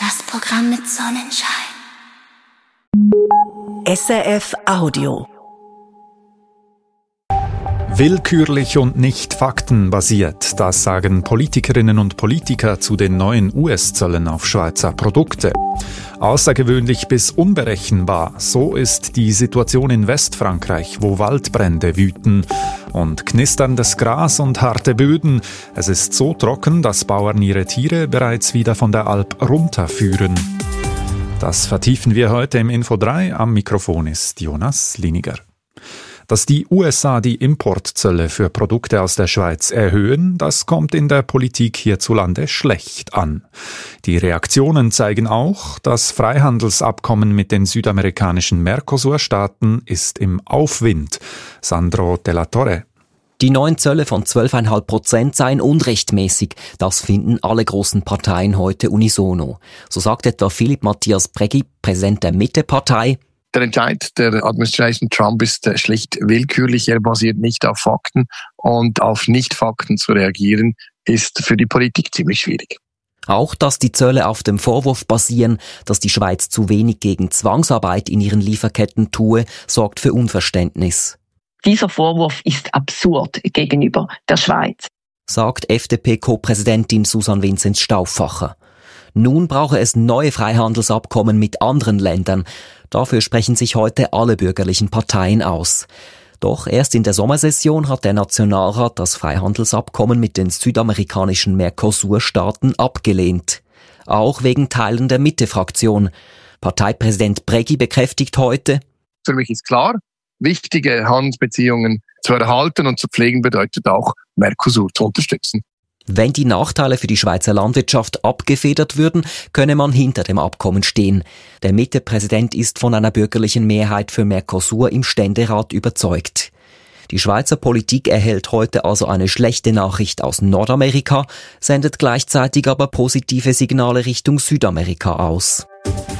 Das Programm mit Sonnenschein. SRF Audio. Willkürlich und nicht faktenbasiert, das sagen Politikerinnen und Politiker zu den neuen US-Zöllen auf Schweizer Produkte. Außergewöhnlich bis unberechenbar, so ist die Situation in Westfrankreich, wo Waldbrände wüten. Und knisterndes Gras und harte Böden. Es ist so trocken, dass Bauern ihre Tiere bereits wieder von der Alp runterführen. Das vertiefen wir heute im Info 3. Am Mikrofon ist Jonas Liniger. Dass die USA die Importzölle für Produkte aus der Schweiz erhöhen, das kommt in der Politik hierzulande schlecht an. Die Reaktionen zeigen auch, das Freihandelsabkommen mit den südamerikanischen Mercosur-Staaten ist im Aufwind. Sandro Della Torre. Die neuen Zölle von 12,5% seien unrechtmäßig. Das finden alle großen Parteien heute unisono. So sagt etwa Philipp Matthias Prägi, Präsident der Mitte-Partei. Der Entscheid der Administration Trump ist schlicht willkürlich. Er basiert nicht auf Fakten. Und auf Nicht-Fakten zu reagieren, ist für die Politik ziemlich schwierig. Auch, dass die Zölle auf dem Vorwurf basieren, dass die Schweiz zu wenig gegen Zwangsarbeit in ihren Lieferketten tue, sorgt für Unverständnis. Dieser Vorwurf ist absurd gegenüber der Schweiz, sagt FDP-Co-Präsidentin Susanne Vinzenz-Stauffacher. Nun brauche es neue Freihandelsabkommen mit anderen Ländern. Dafür sprechen sich heute alle bürgerlichen Parteien aus. Doch erst in der Sommersession hat der Nationalrat das Freihandelsabkommen mit den südamerikanischen Mercosur-Staaten abgelehnt. Auch wegen Teilen der Mitte-Fraktion. Parteipräsident Prägi bekräftigt heute: Für mich ist klar, wichtige Handelsbeziehungen zu erhalten und zu pflegen bedeutet auch, Mercosur zu unterstützen. Wenn die Nachteile für die Schweizer Landwirtschaft abgefedert würden, könne man hinter dem Abkommen stehen. Der Mitte-Präsident ist von einer bürgerlichen Mehrheit für Mercosur im Ständerat überzeugt. Die Schweizer Politik erhält heute also eine schlechte Nachricht aus Nordamerika, sendet gleichzeitig aber positive Signale Richtung Südamerika aus.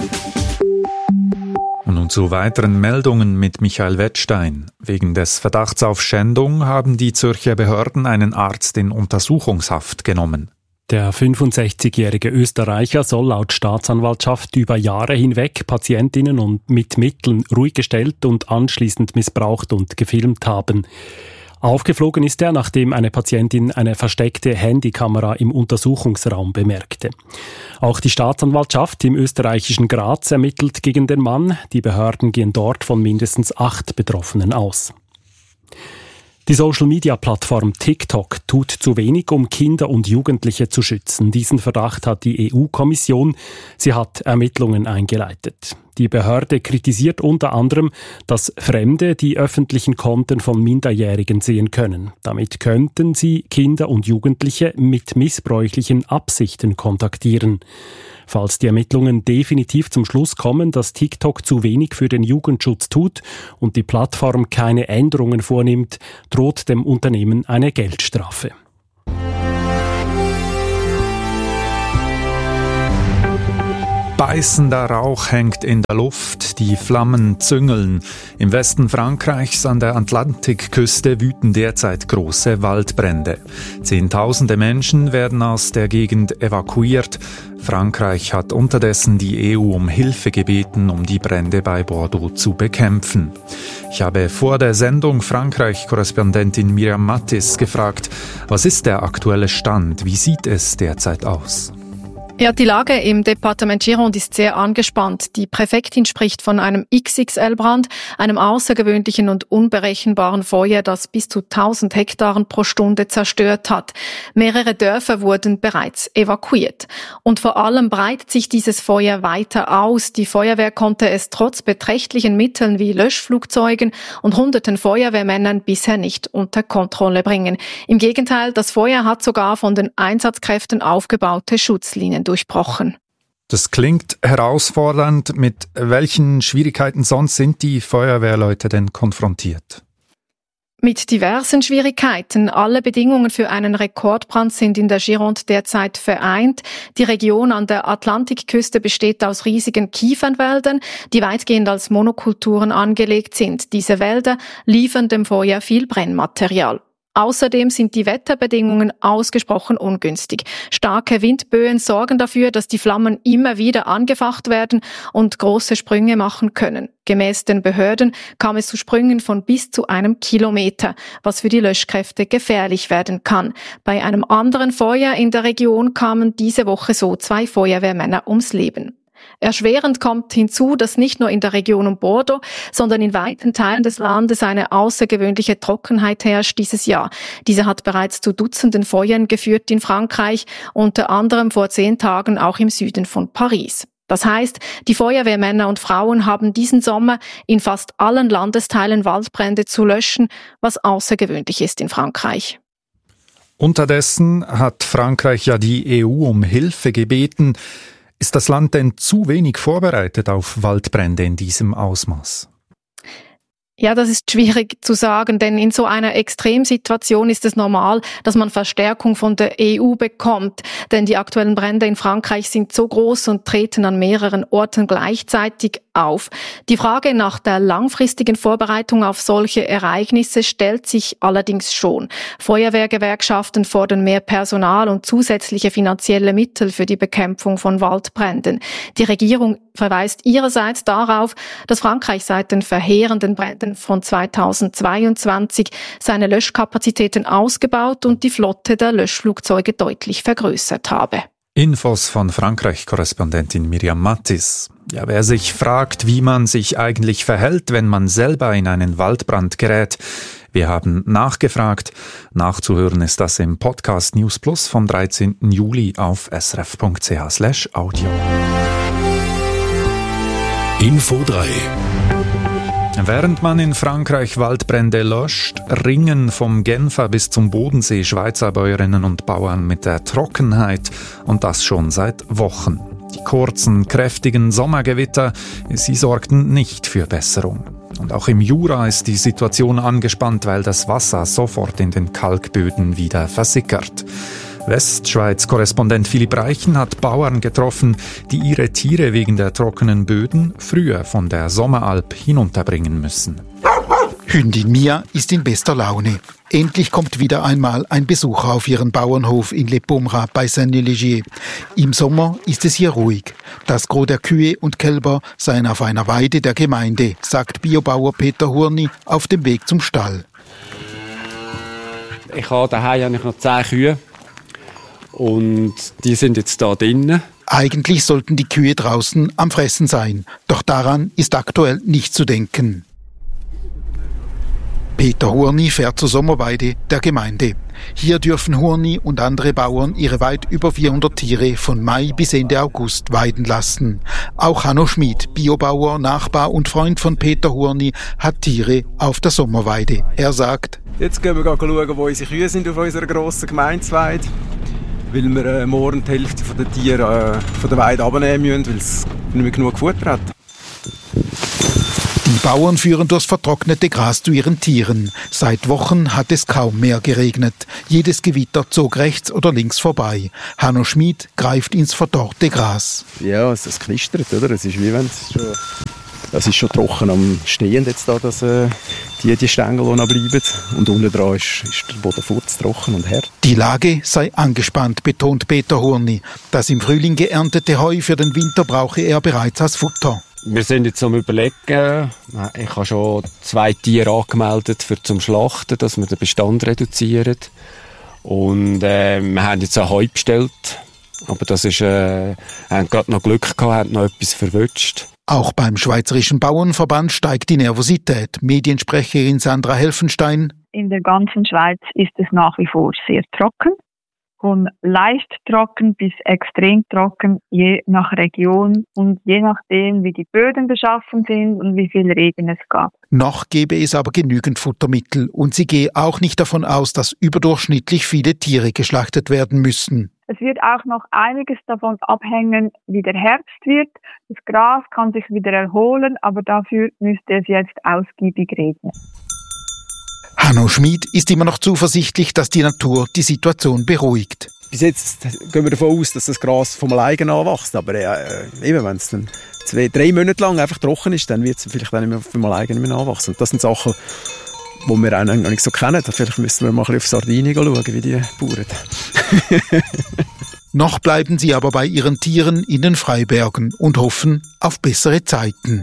Und nun zu weiteren Meldungen mit Michael Wettstein. Wegen des Verdachts auf Schändung haben die Zürcher Behörden einen Arzt in Untersuchungshaft genommen. Der 65-jährige Österreicher soll laut Staatsanwaltschaft über Jahre hinweg Patientinnen und mit Mitteln ruhig gestellt und anschließend missbraucht und gefilmt haben. Aufgeflogen ist er, nachdem eine Patientin eine versteckte Handykamera im Untersuchungsraum bemerkte. Auch die Staatsanwaltschaft im österreichischen Graz ermittelt gegen den Mann. Die Behörden gehen dort von mindestens 8 Betroffenen aus. Die Social-Media-Plattform TikTok tut zu wenig, um Kinder und Jugendliche zu schützen. Diesen Verdacht hat die EU-Kommission. Sie hat Ermittlungen eingeleitet. Die Behörde kritisiert unter anderem, dass Fremde die öffentlichen Konten von Minderjährigen sehen können. Damit könnten sie Kinder und Jugendliche mit missbräuchlichen Absichten kontaktieren. Falls die Ermittlungen definitiv zum Schluss kommen, dass TikTok zu wenig für den Jugendschutz tut und die Plattform keine Änderungen vornimmt, droht dem Unternehmen eine Geldstrafe. Beißender Rauch hängt in der Luft, die Flammen züngeln. Im Westen Frankreichs an der Atlantikküste wüten derzeit große Waldbrände. Zehntausende Menschen werden aus der Gegend evakuiert. Frankreich hat unterdessen die EU um Hilfe gebeten, um die Brände bei Bordeaux zu bekämpfen. Ich habe vor der Sendung Frankreich-Korrespondentin Miriam Mattis gefragt, was ist der aktuelle Stand? Wie sieht es derzeit aus? Ja, die Lage im Departement Gironde ist sehr angespannt. Die Präfektin spricht von einem XXL-Brand, einem außergewöhnlichen und unberechenbaren Feuer, das bis zu 1000 Hektaren pro Stunde zerstört hat. Mehrere Dörfer wurden bereits evakuiert. Und vor allem breitet sich dieses Feuer weiter aus. Die Feuerwehr konnte es trotz beträchtlichen Mitteln wie Löschflugzeugen und hunderten Feuerwehrmännern bisher nicht unter Kontrolle bringen. Im Gegenteil, das Feuer hat sogar von den Einsatzkräften aufgebaute Schutzlinien durchbrochen. Das klingt herausfordernd. Mit welchen Schwierigkeiten sonst sind die Feuerwehrleute denn konfrontiert? Mit diversen Schwierigkeiten. Alle Bedingungen für einen Rekordbrand sind in der Gironde derzeit vereint. Die Region an der Atlantikküste besteht aus riesigen Kiefernwäldern, die weitgehend als Monokulturen angelegt sind. Diese Wälder liefern dem Feuer viel Brennmaterial. Außerdem sind die Wetterbedingungen ausgesprochen ungünstig. Starke Windböen sorgen dafür, dass die Flammen immer wieder angefacht werden und große Sprünge machen können. Gemäß den Behörden kam es zu Sprüngen von bis zu 1 Kilometer, was für die Löschkräfte gefährlich werden kann. Bei einem anderen Feuer in der Region kamen diese Woche so 2 Feuerwehrmänner ums Leben. Erschwerend kommt hinzu, dass nicht nur in der Region um Bordeaux, sondern in weiten Teilen des Landes eine außergewöhnliche Trockenheit herrscht dieses Jahr. Diese hat bereits zu Dutzenden Feuern geführt in Frankreich, unter anderem vor 10 Tagen auch im Süden von Paris. Das heißt, die Feuerwehrmänner und Frauen haben diesen Sommer in fast allen Landesteilen Waldbrände zu löschen, was außergewöhnlich ist in Frankreich. Unterdessen hat Frankreich ja die EU um Hilfe gebeten. Ist das Land denn zu wenig vorbereitet auf Waldbrände in diesem Ausmaß? Ja, das ist schwierig zu sagen, denn in so einer Extremsituation ist es normal, dass man Verstärkung von der EU bekommt. Denn die aktuellen Brände in Frankreich sind so groß und treten an mehreren Orten gleichzeitig auf. Die Frage nach der langfristigen Vorbereitung auf solche Ereignisse stellt sich allerdings schon. Feuerwehrgewerkschaften fordern mehr Personal und zusätzliche finanzielle Mittel für die Bekämpfung von Waldbränden. Die Regierung verweist ihrerseits darauf, dass Frankreich seit den verheerenden Bränden von 2022 seine Löschkapazitäten ausgebaut und die Flotte der Löschflugzeuge deutlich vergrößert habe. Infos von Frankreich-Korrespondentin Miriam Mattis. Ja, wer sich fragt, wie man sich eigentlich verhält, wenn man selber in einen Waldbrand gerät, wir haben nachgefragt. Nachzuhören ist das im Podcast News Plus vom 13. Juli auf srf.ch/audio. Info 3. Während man in Frankreich Waldbrände löscht, ringen vom Genfer bis zum Bodensee Schweizer Bäuerinnen und Bauern mit der Trockenheit und das schon seit Wochen. Die kurzen, kräftigen Sommergewitter, sie sorgten nicht für Besserung. Und auch im Jura ist die Situation angespannt, weil das Wasser sofort in den Kalkböden wieder versickert. Westschweiz-Korrespondent Philipp Reichen hat Bauern getroffen, die ihre Tiere wegen der trockenen Böden früher von der Sommeralp hinunterbringen müssen. Hündin Mia ist in bester Laune. Endlich kommt wieder einmal ein Besucher auf ihren Bauernhof in Le Pomerat bei Saint-Légier. Im Sommer ist es hier ruhig. Das Gros der Kühe und Kälber seien auf einer Weide der Gemeinde, sagt Biobauer Peter Hurni auf dem Weg zum Stall. Ich habe daheim noch 10 Kühe. Und die sind jetzt da drinnen. Eigentlich sollten die Kühe draußen am Fressen sein. Doch daran ist aktuell nicht zu denken. Peter Hurni fährt zur Sommerweide der Gemeinde. Hier dürfen Hurni und andere Bauern ihre weit über 400 Tiere von Mai bis Ende August weiden lassen. Auch Hanno Schmid, Biobauer, Nachbar und Freund von Peter Hurni, hat Tiere auf der Sommerweide. Er sagt: Jetzt gehen wir schauen, wo unsere Kühe sind auf unserer grossen Gemeindeweide. Weil wir morgen die Hälfte der Tiere von der Weide abnehmen müssen, weil es nicht mehr genug Futter hat. Die Bauern führen durchs vertrocknete Gras zu ihren Tieren. Seit Wochen hat es kaum mehr geregnet. Jedes Gewitter zog rechts oder links vorbei. Hanno Schmid greift ins verdorrte Gras. Ja, es knistert, oder? Es ist wie wenn es ist schon trocken am Stehen jetzt da, dass die Stängel noch bleiben. Und unten dran ist der Boden furztrocken und hart. Die Lage sei angespannt, betont Peter Hurni. Das im Frühling geerntete Heu für den Winter brauche er bereits als Futter. Wir sind jetzt am Überlegen. Ich habe schon 2 Tiere angemeldet zum Schlachten, dass wir den Bestand reduzieren. Und wir haben jetzt auch Heu bestellt. Aber das ist, haben gerade noch Glück gehabt, haben noch etwas verwünscht. Auch beim Schweizerischen Bauernverband steigt die Nervosität. Mediensprecherin Sandra Helfenstein: In der ganzen Schweiz ist es nach wie vor sehr trocken. Von leicht trocken bis extrem trocken, je nach Region und je nachdem, wie die Böden beschaffen sind und wie viel Regen es gab. Noch gäbe es aber genügend Futtermittel und sie gehe auch nicht davon aus, dass überdurchschnittlich viele Tiere geschlachtet werden müssen. Es wird auch noch einiges davon abhängen, wie der Herbst wird. Das Gras kann sich wieder erholen, aber dafür müsste es jetzt ausgiebig regnen. Hanno Schmid ist immer noch zuversichtlich, dass die Natur die Situation beruhigt. Bis jetzt gehen wir davon aus, dass das Gras vom alleine anwächst. Aber eben, wenn es dann 2-3 Monate lang einfach trocken ist, dann wird es vielleicht dann nicht mehr vom alleine anwachsen. Und das sind Sachen, wir auch noch nicht so kennen. Vielleicht müssen wir mal ein bisschen auf Sardinien schauen, wie die bauern. Noch bleiben sie aber bei ihren Tieren in den Freibergen und hoffen auf bessere Zeiten.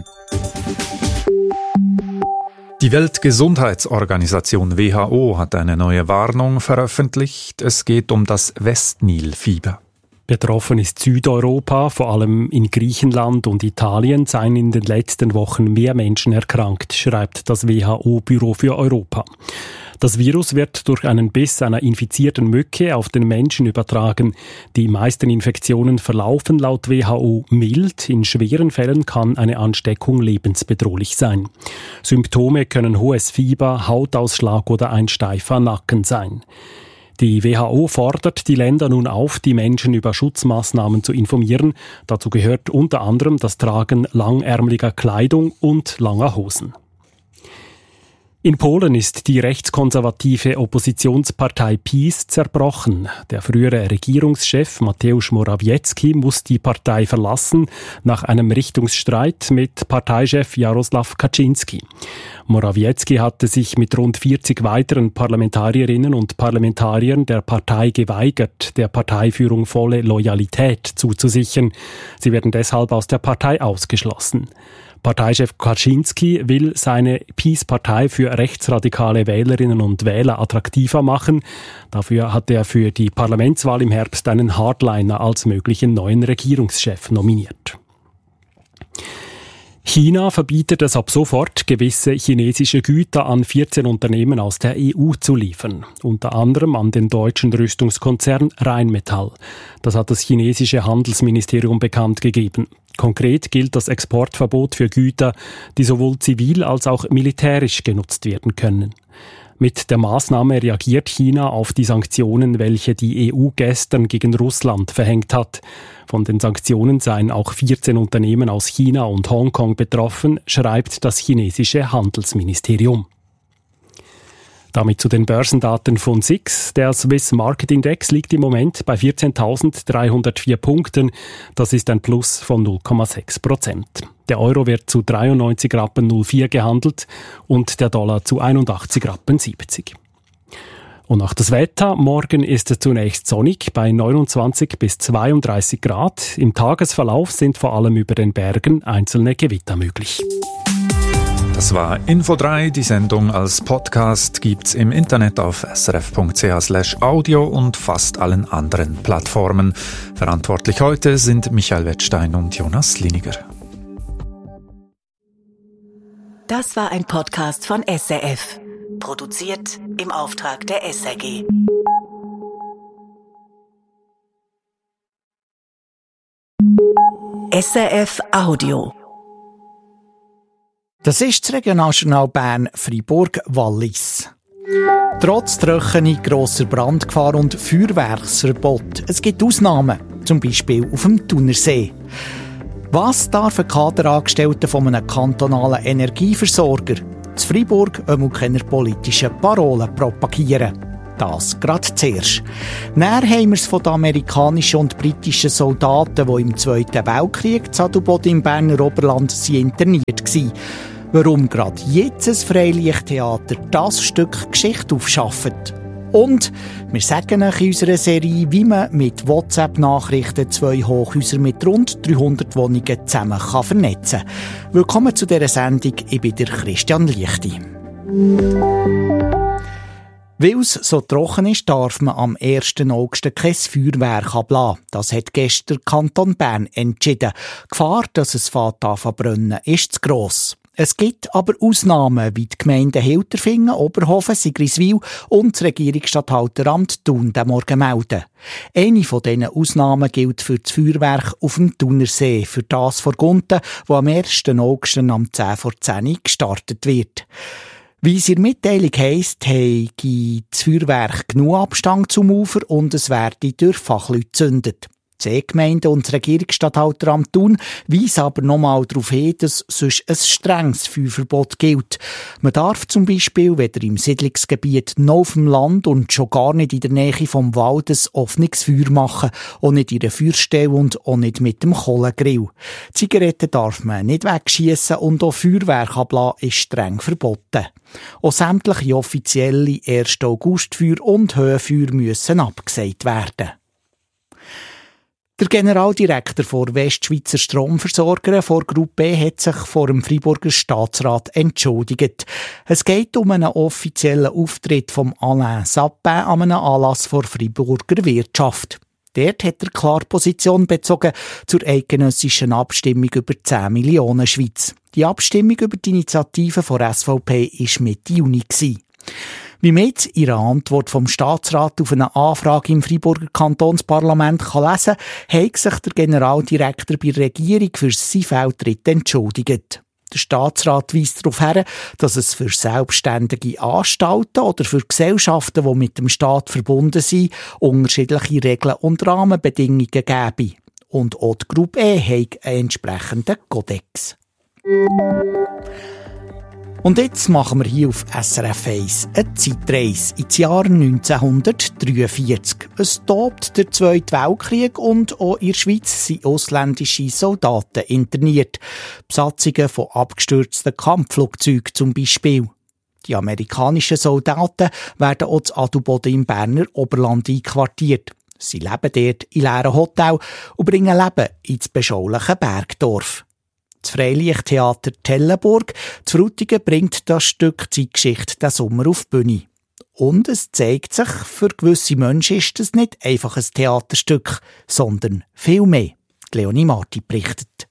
Die Weltgesundheitsorganisation WHO hat eine neue Warnung veröffentlicht. Es geht um das Westnilfieber. Betroffen ist Südeuropa, vor allem in Griechenland und Italien seien in den letzten Wochen mehr Menschen erkrankt, schreibt das WHO-Büro für Europa. Das Virus wird durch einen Biss einer infizierten Mücke auf den Menschen übertragen. Die meisten Infektionen verlaufen laut WHO mild. In schweren Fällen kann eine Ansteckung lebensbedrohlich sein. Symptome können hohes Fieber, Hautausschlag oder ein steifer Nacken sein. Die WHO fordert die Länder nun auf, die Menschen über Schutzmaßnahmen zu informieren. Dazu gehört unter anderem das Tragen langärmeliger Kleidung und langer Hosen. In Polen ist die rechtskonservative Oppositionspartei PiS zerbrochen. Der frühere Regierungschef Mateusz Morawiecki muss die Partei verlassen nach einem Richtungsstreit mit Parteichef Jarosław Kaczyński. Morawiecki hatte sich mit rund 40 weiteren Parlamentarierinnen und Parlamentariern der Partei geweigert, der Parteiführung volle Loyalität zuzusichern. Sie werden deshalb aus der Partei ausgeschlossen. Parteichef Kaczyński will seine PiS-Partei für rechtsradikale Wählerinnen und Wähler attraktiver machen. Dafür hat er für die Parlamentswahl im Herbst einen Hardliner als möglichen neuen Regierungschef nominiert. China verbietet es ab sofort, gewisse chinesische Güter an 14 Unternehmen aus der EU zu liefern. Unter anderem an den deutschen Rüstungskonzern Rheinmetall. Das hat das chinesische Handelsministerium bekannt gegeben. Konkret gilt das Exportverbot für Güter, die sowohl zivil als auch militärisch genutzt werden können. Mit der Maßnahme reagiert China auf die Sanktionen, welche die EU gestern gegen Russland verhängt hat. Von den Sanktionen seien auch 14 Unternehmen aus China und Hongkong betroffen, schreibt das chinesische Handelsministerium. Damit zu den Börsendaten von SIX. Der Swiss Market Index liegt im Moment bei 14.304 Punkten. Das ist ein Plus von 0,6%. Der Euro wird zu 93,04 Rappen gehandelt und der Dollar zu 81,70 Rappen. Und nach das Wetter. Morgen ist es zunächst sonnig bei 29 bis 32 Grad. Im Tagesverlauf sind vor allem über den Bergen einzelne Gewitter möglich. Das war Info 3. Die Sendung als Podcast gibt's im Internet auf srf.ch/audio und fast allen anderen Plattformen. Verantwortlich heute sind Michael Wettstein und Jonas Liniger. Das war ein Podcast von SRF. Produziert im Auftrag der SRG. SRF Audio. Das ist das Regionaljournal Bern Freiburg-Wallis. Trotz Trockenheit, grosser Brandgefahr und Feuerwerksverbot. Es gibt Ausnahmen, zum Beispiel auf dem Thunersee. Was darf ein Kaderangestellter von einem kantonalen Energieversorger zu Freiburg keine politischen Parolen propagieren? Das gerade zuerst. Näher haben wir es von den amerikanischen und britischen Soldaten, die im Zweiten Weltkrieg zu Adelboden im Berner Oberland interniert waren. Warum gerade jetzt ein Freilichttheater das Stück Geschichte aufschafft. Und wir sagen euch in unserer Serie, wie man mit WhatsApp-Nachrichten 2 Hochhäuser mit rund 300 Wohnungen zusammen vernetzen kann. Willkommen zu dieser Sendung, ich bin der Christian Lichti. Weil es so trocken ist, darf man am 1. August kein Feuerwerk ablassen. Das hat gestern Kanton Bern entschieden. Die Gefahr, dass es brennen ist zu gross. Es gibt aber Ausnahmen, wie die Gemeinden Hilterfingen, Oberhofen, Sigriswil und das Regierungsstatthalteramt Thun den Morgen melden. Eine von diesen Ausnahmen gilt für das Feuerwerk auf dem Thunersee, für das vor Gunten, das am 1. August um 10 vor 10 gestartet wird. Wie es in der Mitteilung heisst, habe das Feuerwerk genug Abstand zum Ufer und es werde durch Fachleute gezündet. Die Seegemeinde und das Regierungsstatthalteramt Thun weisen aber nochmal darauf hin, dass sonst ein strenges Feuerverbot gilt. Man darf zum Beispiel weder im Siedlungsgebiet noch auf dem Land und schon gar nicht in der Nähe vom Wald ein offenes Feuer machen, auch nicht in der Feuerstelle und auch nicht mit dem Kohlengrill. Zigaretten darf man nicht wegschiessen und auch Feuerwerk ablassen ist streng verboten. Auch sämtliche offizielle 1. August-Feuer und Höhenfeuer müssen abgesagt werden. Der Generaldirektor der Westschweizer Stromversorger von Gruppe B hat sich vor dem Freiburger Staatsrat entschuldigt. Es geht um einen offiziellen Auftritt von Alain Sapin an einem Anlass der Freiburger Wirtschaft. Dort hat er klar Position bezogen zur eidgenössischen Abstimmung über 10 Millionen Schweiz. Die Abstimmung über die Initiative der SVP war Mitte Juni. Wie man jetzt in einer Antwort vom Staatsrat auf eine Anfrage im Freiburger Kantonsparlament lesen kann, hat sich der Generaldirektor bei der Regierung für seinen Fehltritt entschuldigt. Der Staatsrat weist darauf hin, dass es für selbstständige Anstalten oder für Gesellschaften, die mit dem Staat verbunden sind, unterschiedliche Regeln und Rahmenbedingungen gäbe. Und auch die Gruppe E hat einen entsprechenden Kodex. Und jetzt machen wir hier auf SRF 1 eine Zeitreise ins Jahr 1943. Es tobt der Zweite Weltkrieg und auch in der Schweiz sind ausländische Soldaten interniert. Besatzungen von abgestürzten Kampfflugzeugen zum Beispiel. Die amerikanischen Soldaten werden auch zu Adelboden im Berner Oberland einquartiert. Sie leben dort in leeren Hotels und bringen Leben ins beschauliche Bergdorf. Das Freilichttheater Tellenburg zu Frutigen bringt das Stück Zeitgeschichte diesen Sommer auf die Bühne. Und es zeigt sich, für gewisse Menschen ist es nicht einfach ein Theaterstück, sondern viel mehr. Leonie Marti berichtet.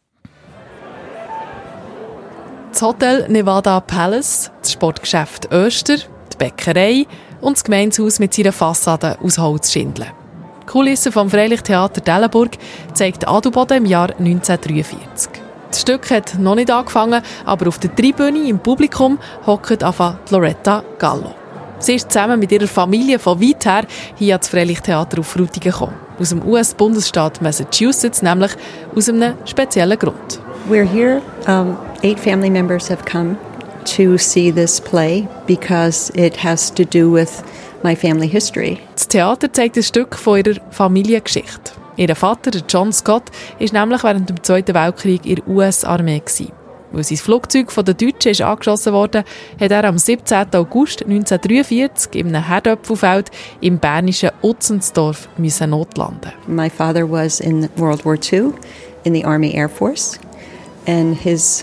Das Hotel Nevada Palace, das Sportgeschäft Öster, die Bäckerei und das Gemeindehaus mit seiner Fassade aus Holzschindeln. Die Kulisse vom Freilichttheater Tellenburg zeigt Adelboden im Jahr 1943. Das Stück hat noch nicht angefangen, aber auf der Tribüne im Publikum hockt Loretta Gallo. Sie ist zusammen mit ihrer Familie von weit her hier ans Freilichttheater auf Frutigen gekommen. Aus dem US-Bundesstaat Massachusetts, nämlich aus einem speziellen Grund. We're here. 8 family members have come to see this play because it has to do with my family history. Das Theater zeigt ein Stück von ihrer Familiengeschichte. Ihr Vater, John Scott, war nämlich während dem Zweiten Weltkrieg in der US-Armee. Weil sein Flugzeug von den Deutschen ist angeschossen wurde, hat er am 17. August 1943 in einem Herdöpfelfeld im bernischen Utzensdorf notlanden. My father was in World War II in the Army Air Force, and his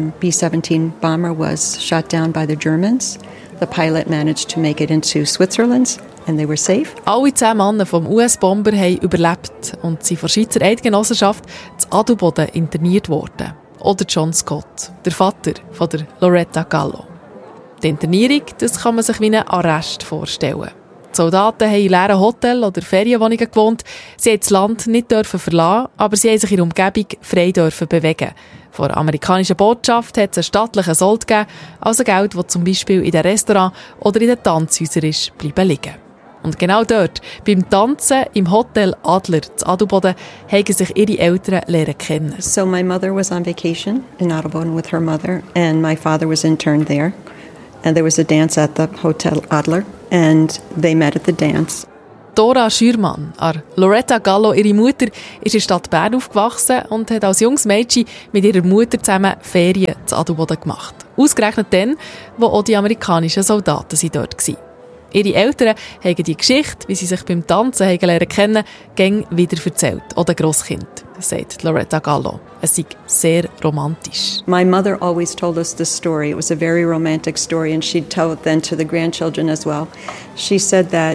B-17 bomber was shot down by the Germans. The pilot managed to make it into Switzerland. And they were safe. Alle 10 Männer vom US-Bomber haben überlebt und sind von der Schweizer Eidgenossenschaft zu Adelboden interniert worden. Oder John Scott, der Vater von der Loretta Gallo. Die Internierung, das kann man sich wie einen Arrest vorstellen. Die Soldaten haben in leeren Hotels oder Ferienwohnungen gewohnt. Sie durften das Land nicht verlassen, aber sie haben sich in der Umgebung frei bewegen. Vor der amerikanischen Botschaft hat es einen stattlichen Sold gegeben, also Geld, das zum Beispiel in den Restaurants oder in den Tanzhäusern ist bleiben liegen. Und genau dort, beim Tanzen im Hotel Adler zu Adelboden, haben sich ihre Eltern lernen kennen. So my mother was on vacation in Adelboden with her mother, and my father was interned there. And there was a dance at the Hotel Adler, and they met at the dance. Dora Schürmann, Loretta Gallo, ihre Mutter, ist in der Stadt Bern aufgewachsen und hat als junges Mädchen mit ihrer Mutter zusammen Ferien zu Adelboden gemacht. Ausgerechnet dann, wo auch die amerikanischen Soldaten dort waren. Ihre Eltern haben die Geschichte, wie sie sich beim Tanzen lernen kennen, gäng wieder erzählt. Oder Grosskind, sagt Loretta Gallo. Es sei sehr romantisch. My mother always told us this story. It was a very romantic story, and she'd tell it then to the grandchildren as well. She said that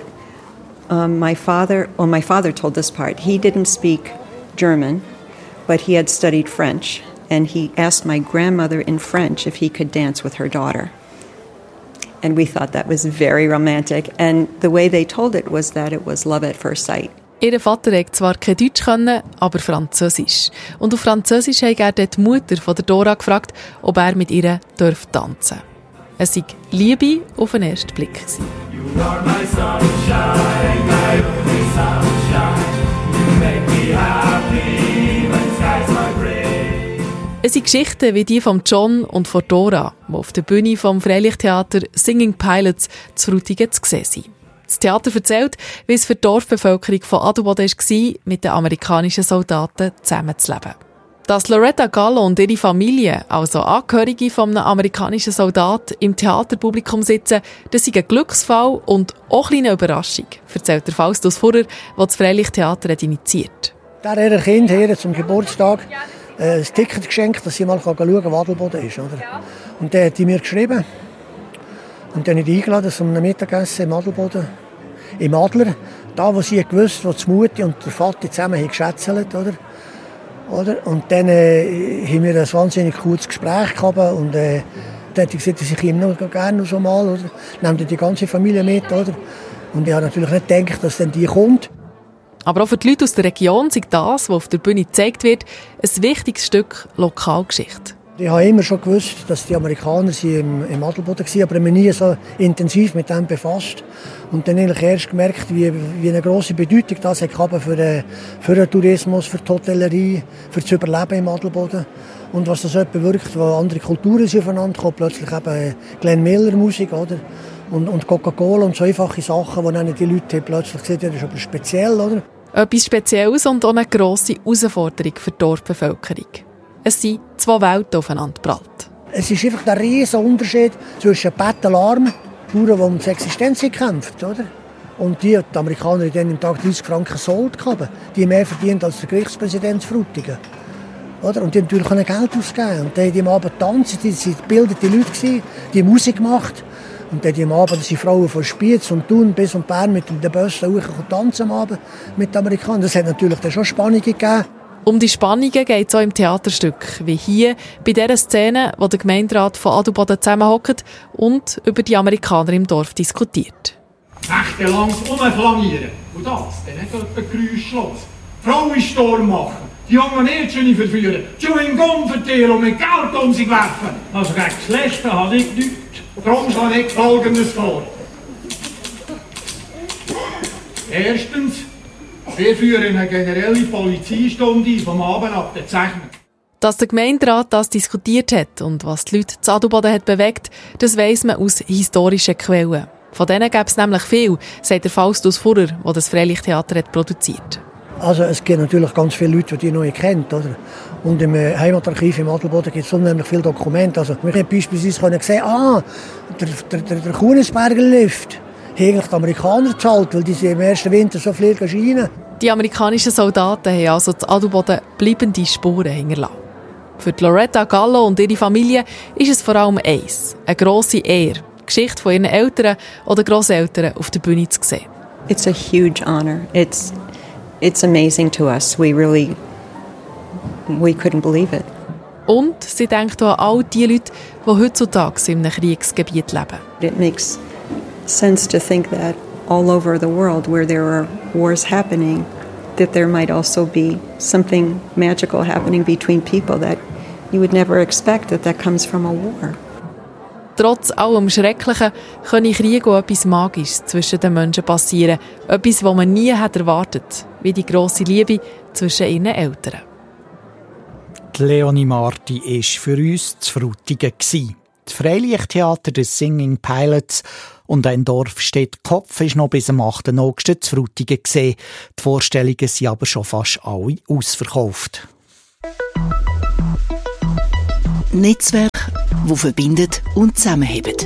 my father told this part. He didn't speak German, but he had studied French, and he asked my grandmother in French if he could dance with her daughter. And we thought that was very romantic. And the way they told it was that it was love at first sight. Ihr Vater konnte zwar kein Deutsch, aber Französisch. Und auf Französisch hat er die Mutter von der Dora gefragt, ob er mit ihr tanzen dürfte. Es sei Liebe auf den ersten Blick. You are my sunshine, my only sunshine. You make me Es sind Geschichten wie die von John und von Dora, die auf der Bühne vom Freilichttheater Singing Pilots zu Frutigen zu sehen sind. Das Theater erzählt, wie es für die Dorfbevölkerung von Adelboden war, mit den amerikanischen Soldaten zusammenzuleben. Dass Loretta Gallo und ihre Familie, also Angehörige von einem amerikanischen Soldat, im Theaterpublikum sitzen, das ist ein Glücksfall und auch eine kleine Überraschung, erzählt der Faustus Furrer, der das Freilichttheater initiiert. Der Kind hier zum Geburtstag ein Ticket geschenkt, dass sie mal schauen kann, wo Adelboden ist. Oder? Und der hat die mir geschrieben. Und dann habe ich eingeladen zu einem Mittagessen im Adelboden, im Adler. Da, wo sie gewusst, wo die Mutti und der Vati zusammen geschätzelt haben. Oder? Und dann haben wir ein wahnsinnig gutes Gespräch gehabt. Und dann hat sie gesagt, dass ich ihm noch gerne so mal, oder? Nehmt die ganze Familie mit. Oder? Und ich habe natürlich nicht gedacht, dass dann die kommt. Aber auch für die Leute aus der Region ist das, was auf der Bühne gezeigt wird, ein wichtiges Stück Lokalgeschichte. Ich habe immer schon gewusst, dass die Amerikaner im Adelboden waren, aber ich habe mich nie so intensiv mit dem befasst. Und dann eigentlich erst gemerkt, wie eine grosse Bedeutung das hatte für den Tourismus, für die Hotellerie, für das Überleben im Adelboden. Und was das bewirkt, wo andere Kulturen aufeinander kommen, plötzlich eben Glenn Miller Musik, oder? Und Coca-Cola und so einfache Sachen, wo dann die Leute plötzlich gesehen haben, das ist aber speziell, oder? Etwas Spezielles und auch eine grosse Herausforderung für die Dorfbevölkerung. Es sind zwei Welten aufeinander geprallt. Es ist einfach ein riesen Unterschied zwischen bettelarmen Bauern, die um die Existenz kämpfen, oder? Und die Amerikaner, die im Tag 30 Franken Sold haben, die mehr verdient als der Gerichtspräsident Frutigen. Oder? Und die haben natürlich kein Geld ausgegeben. Und die am Abend tanzen, die waren gebildete Leute, die haben Musik gemacht. Und dann am Abend sind Frauen von Spiez und Thun bis und Bern mit den Bössen tanzen am Abend mit den Amerikanern. Das hat natürlich dann schon Spannungen gegeben. Um die Spannungen geht es auch im Theaterstück, wie hier bei dieser Szene, wo der Gemeinderat von Adelboden zusammenhockt und über die Amerikaner im Dorf diskutiert. Nächtelang rumflanieren. Und das, dann nicht etwa geräuschlos. Frauen Sturm machen, die jungen Mädchen verführen, Chewing Gum verteilen und mit Geld um sich werfen. Also gegen Geschlechter habe ich nichts. Darum schlage ich Folgendes vor. Erstens, wir führen eine generelle Polizeistunde vom Abend ab der 10. Dass der Gemeinderat das diskutiert hat und was die Leute zu Adelboden hat bewegt, das weiss man aus historischen Quellen. Von denen gäbe es nämlich viel, sagt der Faustus Furrer, der das Freilichttheater hat produziert. Also es gibt natürlich ganz viele Leute, die noch nicht kennen, oder? Und im Heimatarchiv im Adelboden gibt es unheimlich viele Dokumente. Also wir haben beispielsweise sehen, der Kunisberger Lift haben eigentlich die Amerikaner gezahlt, weil die im ersten Winter so viel scheinen. Die amerikanischen Soldaten haben also zu Adelboden bleibende Spuren hinterlassen. Für Loretta Gallo und ihre Familie ist es vor allem eins, eine grosse Ehre, die Geschichte von ihren Eltern oder Grosseltern auf der Bühne zu sehen. It's a huge honor. It's amazing to us. We couldn't believe it. Und sie denkt auch an all die Leute, die heutzutage in einem Kriegsgebiet leben. It makes sense to think that all over the world where there are wars happening, that there might also be something magical happening between people that you would never expect that comes from a war. Trotz allem Schrecklichen kann Krieg auch etwas Magisches zwischen den Menschen passieren. Etwas, was man nie hat erwartet, wie die grosse Liebe zwischen ihren Eltern. Die Leonie Marti war für uns zu Frutigen. Das Freilichttheater des Singing Pilots und ein Dorf steht Kopf ist noch bis am 8. August zu Frutigen gesehen. Die Vorstellungen sind aber schon fast alle ausverkauft. Netzwerk, das verbindet und zusammenhält.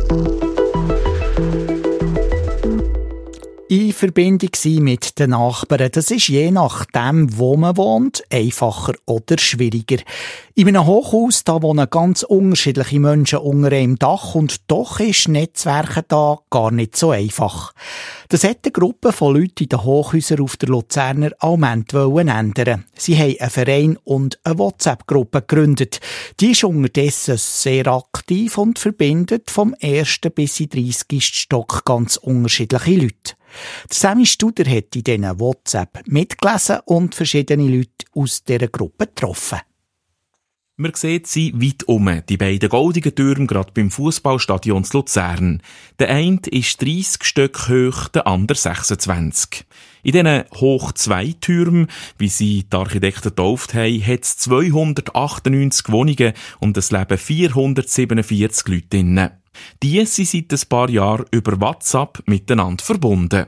In Verbindung sein mit den Nachbarn, das ist je nachdem, wo man wohnt, einfacher oder schwieriger. In einem Hochhaus da wohnen ganz unterschiedliche Menschen unter einem Dach und doch ist Netzwerken da gar nicht so einfach. Das hat eine Gruppe von Leuten in den Hochhäusern auf der Luzerner Alment ändern. Sie haben einen Verein und eine WhatsApp-Gruppe gegründet. Die ist unterdessen sehr aktiv und verbindet vom 1. bis in den 30. Stock ganz unterschiedliche Leute. Sammy Studer hat in diesen WhatsApp mitgelesen und verschiedene Leute aus dieser Gruppe getroffen. Man sieht sie weit um, die beiden goldigen Türme gerade beim Fußballstadion zu Luzern. Der eine ist 30 Stück hoch, der andere 26. In diesen Hoch-2-Türmen, wie sie die Architekten getauft haben, hat es 298 Wohnungen und es leben 447 Leute drin. Die sind seit ein paar Jahren über WhatsApp miteinander verbunden.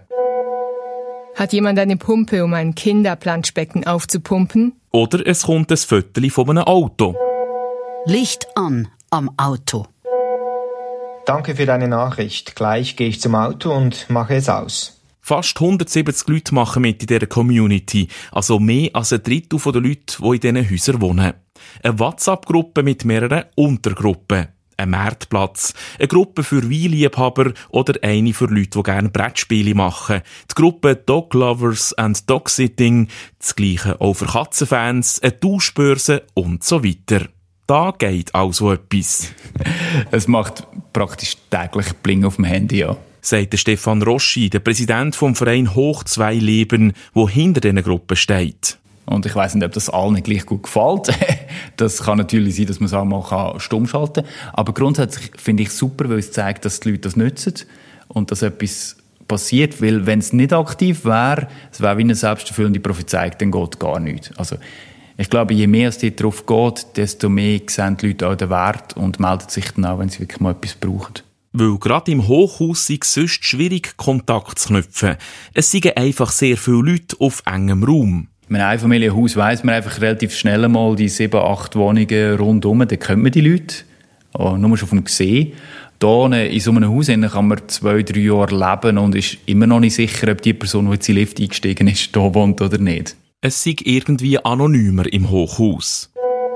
Hat jemand eine Pumpe, um ein Kinderplanschbecken aufzupumpen? Oder es kommt ein Foto von einem Auto. Licht an am Auto. Danke für deine Nachricht. Gleich gehe ich zum Auto und mache es aus. Fast 170 Leute machen mit in dieser Community, also mehr als ein Drittel der Leute, die in diesen Häusern wohnen. Eine WhatsApp-Gruppe mit mehreren Untergruppen. Ein Marktplatz, eine Gruppe für Weinliebhaber oder eine für Leute, die gerne Brettspiele machen. Die Gruppe Dog Lovers and Dog Sitting, das Gleiche auch für Katzenfans, eine Tauschbörse und so weiter. Da geht also etwas. Es macht praktisch täglich Bling auf dem Handy an. Sagt Stefan Roschi, der Präsident vom Verein Hoch2 Leben, der hinter diesen Gruppen steht. Und ich weiss nicht, ob das allen gleich gut gefällt. Das kann natürlich sein, dass man es auch mal stumm schalten kann. Aber grundsätzlich finde ich super, weil es zeigt, dass die Leute das nutzen und dass etwas passiert. Weil wenn es nicht aktiv wäre, es wäre wie eine selbsterfüllende Prophezeiung, dann geht gar nichts. Also, ich glaube, je mehr es darauf geht, desto mehr sehen die Leute auch den Wert und melden sich dann auch, wenn sie wirklich mal etwas brauchen. Weil gerade im Hochhaus sei es sonst schwierig, Kontakt zu knüpfen. Es seien einfach sehr viele Leute auf engem Raum. In einem Einfamilienhaus weiss man einfach relativ schnell mal die 7, 8 Wohnungen rundum, da kennt man die Leute. Nur schon vom Gesehen. Hier in so einem Haus kann man 2, 3 Jahre leben und ist immer noch nicht sicher, ob die Person, die jetzt in den Lift eingestiegen ist, hier wohnt oder nicht. Es sei irgendwie anonymer im Hochhaus.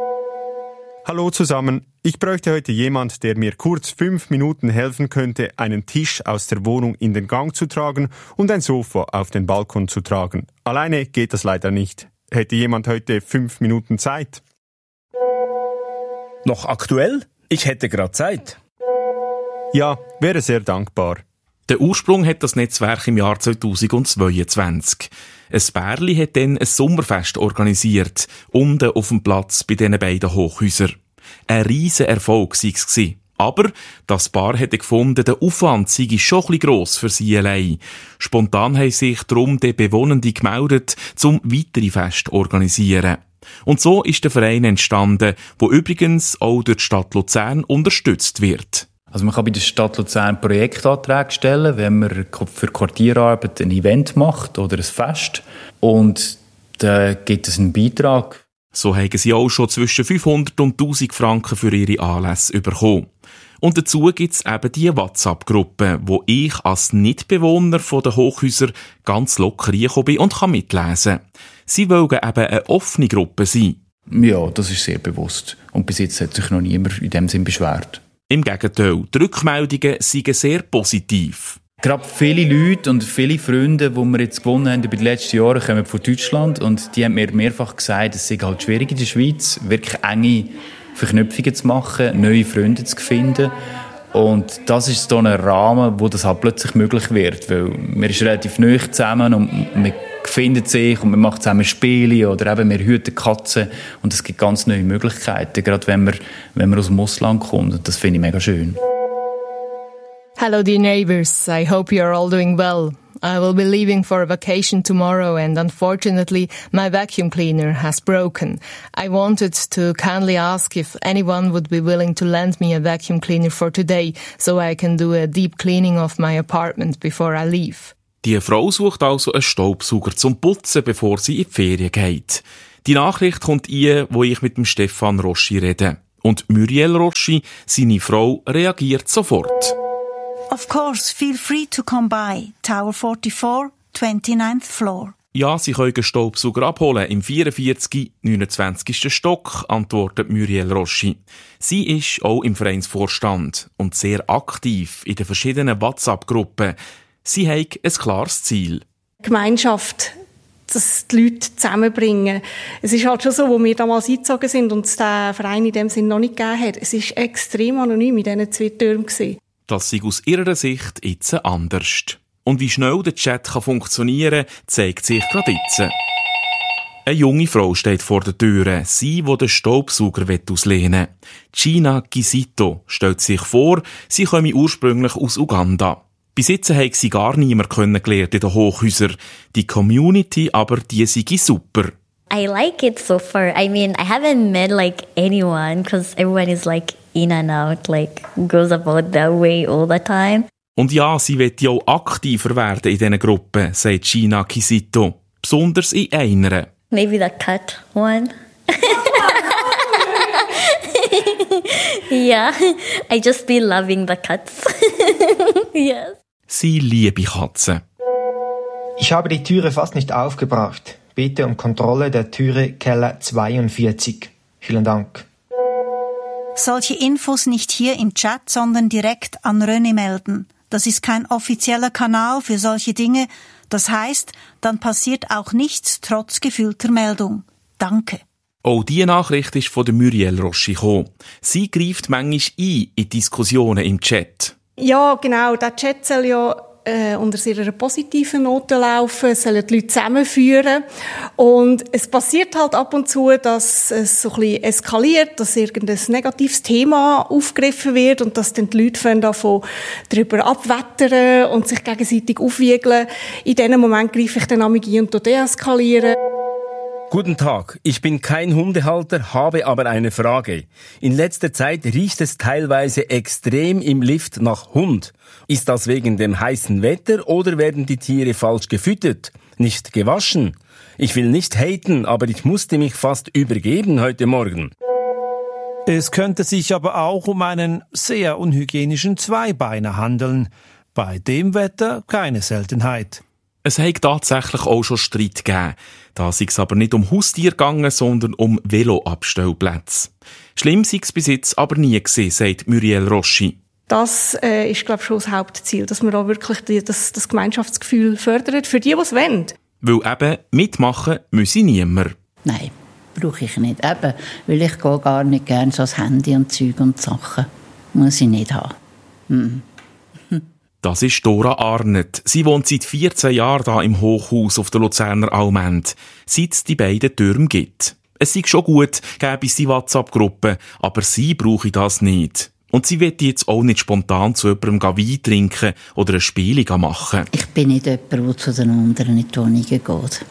Hallo zusammen. Ich bräuchte heute jemand, der mir kurz 5 Minuten helfen könnte, einen Tisch aus der Wohnung in den Gang zu tragen und ein Sofa auf den Balkon zu tragen. Alleine geht das leider nicht. Hätte jemand heute 5 Minuten Zeit? Noch aktuell? Ich hätte gerade Zeit. Ja, wäre sehr dankbar. Der Ursprung hat das Netzwerk im Jahr 2022. Ein Pärli hat dann ein Sommerfest organisiert, unten auf dem Platz bei diesen beiden Hochhäusern. Ein riesen Erfolg war es. Aber das Paar hätte gefunden, der Aufwand sei schon ein bisschen gross für sie allein. Spontan haben sich darum die Bewohnenden gemeldet, um weitere Feste zu organisieren. Und so ist der Verein entstanden, der übrigens auch durch die Stadt Luzern unterstützt wird. Also man kann bei der Stadt Luzern Projektanträge stellen, wenn man für Quartierarbeit ein Event macht oder ein Fest. Und da gibt es einen Beitrag. So haben sie auch schon zwischen 500 und 1000 Franken für ihre Anlässe bekommen. Und dazu gibt es eben die WhatsApp-Gruppe, wo ich als Nichtbewohner der Hochhäuser ganz locker reingekommen bin und kann mitlesen. Sie wollen eben eine offene Gruppe sein. Ja, das ist sehr bewusst. Und bis jetzt hat sich noch niemand in dem Sinn beschwert. Im Gegenteil, die Rückmeldungen sind sehr positiv. Gerade viele Leute und viele Freunde, die wir jetzt gewonnen haben über die letzten Jahre, kommen von Deutschland und die haben mir mehrfach gesagt, es sei halt schwierig in der Schweiz, wirklich enge Verknüpfungen zu machen, neue Freunde zu finden. Und das ist so ein Rahmen, wo das halt plötzlich möglich wird, weil man ist relativ nahe zusammen und man findet sich und man macht zusammen Spiele oder eben wir hüten Katzen und es gibt ganz neue Möglichkeiten, gerade wenn man aus dem Ausland kommt und das finde ich mega schön. Hello dear neighbours, I hope you are all doing well. I will be leaving for a vacation tomorrow and unfortunately my vacuum cleaner has broken. I wanted to kindly ask if anyone would be willing to lend me a vacuum cleaner for today so I can do a deep cleaning of my apartment before I leave. Die Frau sucht also einen Staubsauger zum Putzen, bevor sie in die Ferien geht. Die Nachricht kommt ein, wo ich mit dem Stefan Roschi rede. Und Muriel Roschi, seine Frau, reagiert sofort. Of course, feel free to come by. Tower 44, 29th floor. Ja, Sie können einen Staubsauger abholen im 44. 29. Stock, antwortet Muriel Roschi. Sie ist auch im Vereinsvorstand und sehr aktiv in den verschiedenen WhatsApp-Gruppen. Sie hat ein klares Ziel. Gemeinschaft, dass die Leute zusammenbringen. Es ist halt schon so, wo wir damals eingezogen sind und es den Verein in dem Sinn noch nicht gegeben hat. Es war extrem anonym in diesen 2 Türmen. Das sei aus ihrer Sicht jetzt anders. Und wie schnell der Chat funktionieren kann, zeigt sich gerade jetzt. Eine junge Frau steht vor der Tür, sie, die den Staubsauger auslehnen will. Gina Gisito stellt sich vor, sie komme ursprünglich aus Uganda. Bis jetzt haben sie gar niemand kennengelernt in den Hochhäusern. Die Community aber, die sei super. I like it so far. I mean, I haven't met anyone because everyone is in and out, goes about their way all the time. Und ja, sie will ja auch aktiver werden in diesen Gruppen, sagt Gina Kisito. Besonders in einer. Maybe the cat one. Yeah, I just be loving the cats. Yes. Sie liebe Katzen. Ich habe die Türe fast nicht aufgebracht. Bitte um Kontrolle der Türe Keller 42. Vielen Dank. Solche Infos nicht hier im Chat, sondern direkt an René melden. Das ist kein offizieller Kanal für solche Dinge. Das heißt, dann passiert auch nichts trotz gefühlter Meldung. Danke. Auch diese Nachricht ist von Muriel Roschi gekommen. Sie greift manchmal ein in Diskussionen im Chat. Ja, genau. Der Chat soll ja unter sehr positiven Noten laufen, sollen die Leute zusammenführen. Und es passiert halt ab und zu, dass es so ein bisschen eskaliert, dass irgendein negatives Thema aufgegriffen wird und dass dann die Leute davon darüber abwettern und sich gegenseitig aufwiegeln. In diesem Moment greife ich dann ein und deeskalieren. Guten Tag, ich bin kein Hundehalter, habe aber eine Frage. In letzter Zeit riecht es teilweise extrem im Lift nach Hund. Ist das wegen dem heißen Wetter oder werden die Tiere falsch gefüttert, nicht gewaschen? Ich will nicht haten, aber ich musste mich fast übergeben heute Morgen. Es könnte sich aber auch um einen sehr unhygienischen Zweibeiner handeln. Bei dem Wetter keine Seltenheit. Es hat tatsächlich auch schon Streit gegeben. Da sei es aber nicht um Haustiere gegangen, sondern um Veloabstellplätze. Schlimm sei es bis jetzt aber nie gewesen, sagt Muriel Roschi. Das ist, glaube ich, schon das Hauptziel, dass man auch wirklich das Gemeinschaftsgefühl fördert für die es wollen. Weil eben mitmachen müsse niemand. Nein, brauche ich nicht. Eben, weil ich gehe gar nicht gerne so das Handy und Zeug und Sachen. Muss ich nicht haben. Das ist Dora Arnett. Sie wohnt seit 14 Jahren hier im Hochhaus auf der Luzerner Allmend, seit es die beiden Türme gibt. Es sei schon gut, gäbe es die WhatsApp-Gruppe, aber sie brauche das nicht. Und sie will jetzt auch nicht spontan zu jemandem Wein trinken oder ein Spiel machen. Ich bin nicht jemand, der zu den anderen in die Wohnungen geht.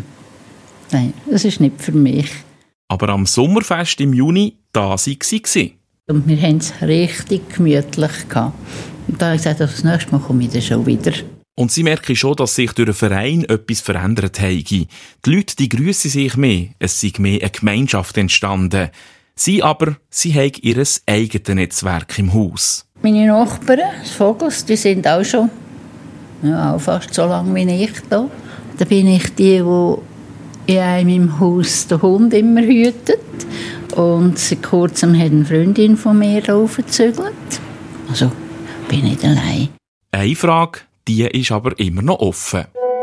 Nein, das ist nicht für mich. Aber am Sommerfest im Juni, da war sie. Und wir haben es richtig gemütlich gehabt. Und da habe ich gesagt, das nächste Mal komme ich dann schon wieder. Und sie merken schon, dass sich durch den Verein etwas verändert habe. Die Leute, die grüssen sich mehr. Es sei mehr eine Gemeinschaft entstanden. Sie haben ihr eigenes Netzwerk im Haus. Meine Nachbarn, die Vogels, die sind auch schon auch fast so lange wie ich da. Da bin ich die in einem Haus den Hund immer hütet. Und seit kurzem hat eine Freundin von mir da aufgezügelt. Also bin ich allein. Eine Frage, die ist aber immer noch offen.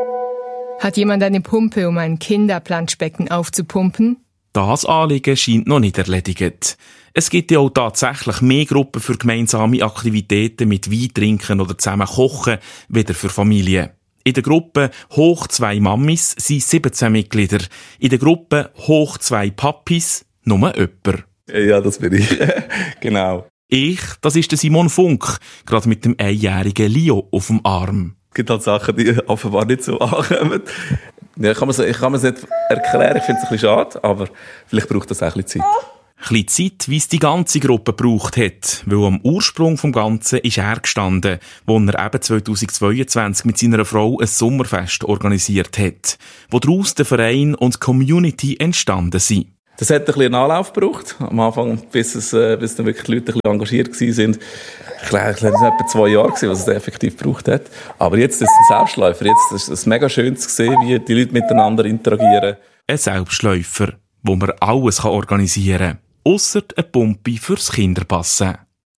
Hat jemand eine Pumpe, um ein Kinderplanschbecken aufzupumpen? Das Anliegen scheint noch nicht erledigt. Es gibt ja auch tatsächlich mehr Gruppen für gemeinsame Aktivitäten mit Wein trinken oder zusammen kochen, weder für Familien. In der Gruppe Hoch 2 Mammis sind 17 Mitglieder. In der Gruppe Hoch 2 Papis nur jemand. Ja, das bin ich. Genau. Das ist der Simon Funk, gerade mit dem einjährigen Leo auf dem Arm. Es gibt halt Sachen, die offenbar nicht so ankommen. Ja, ich kann mir es nicht erklären, ich finde es ein bisschen schade, aber vielleicht braucht das auch ein bisschen Zeit. Ein bisschen Zeit, wie es die ganze Gruppe gebraucht hat, weil am Ursprung vom Ganzen ist er gestanden, wo er eben 2022 mit seiner Frau ein Sommerfest organisiert hat, wo daraus der Verein und die Community entstanden sind. Das hat ein bisschen einen Anlauf gebraucht, am Anfang, bis dann wirklich die Leute ein bisschen engagiert waren. Ich glaube, es waren etwa 2 Jahre, was es effektiv gebraucht hat. Aber jetzt ist es ein Selbstläufer. Jetzt ist es mega schön zu sehen, wie die Leute miteinander interagieren. Ein Selbstläufer, wo man alles organisieren kann. Ausser eine Pumpe fürs Kinderpassen.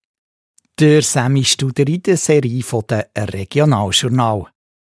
Der Sammy Studer in der Serie von der Regionaljournal.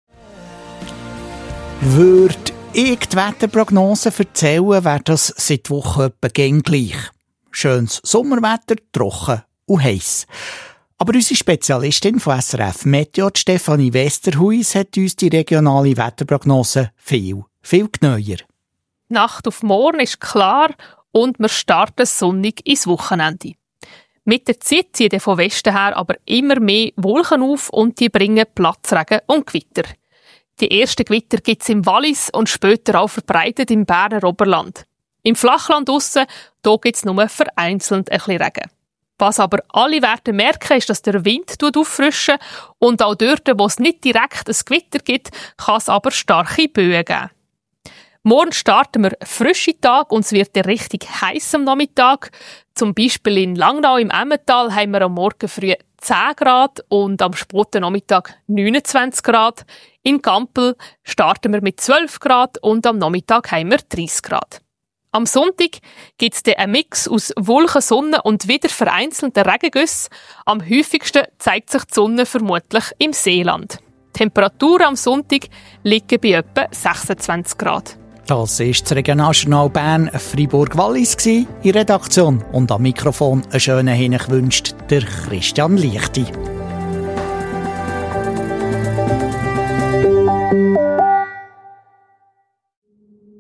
Würde ich die Wetterprognose erzählen, wäre das seit Wochen etwa gleich. Schönes Sommerwetter, trocken und heiß. Aber unsere Spezialistin von SRF Meteor, Stefanie Westerhuis, hat uns die regionale Wetterprognose viel genauer. Nacht auf morgen ist klar und wir starten sonnig ins Wochenende. Mit der Zeit ziehen von Westen her aber immer mehr Wolken auf und die bringen Platzregen und Gewitter. Die ersten Gewitter gibt es im Wallis und später auch verbreitet im Berner Oberland. Im Flachland aussen, da gibt es nur vereinzelt ein bisschen Regen. Was aber alle werden merken, ist, dass der Wind auffrischen und auch dort, wo es nicht direkt ein Gewitter gibt, kann es aber starke Böen geben. Morgen starten wir frische Tag und es wird richtig heiß am Nachmittag. Zum Beispiel in Langnau im Emmental haben wir am Morgen früh 10 Grad und am späten Nachmittag 29 Grad. In Gampel starten wir mit 12 Grad und am Nachmittag haben wir 30 Grad. Am Sonntag gibt es einen Mix aus Wolken, Sonne und wieder vereinzelten Regengüssen. Am häufigsten zeigt sich die Sonne vermutlich im Seeland. Die Temperaturen am Sonntag liegen bei etwa 26 Grad. Das war das Regionaljournal Bern Fribourg-Wallis in Redaktion. Und am Mikrofon einen schönen Hinweis wünscht der Christian Lichti.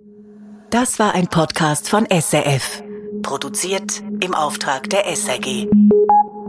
Das war ein Podcast von SRF. Produziert im Auftrag der SRG.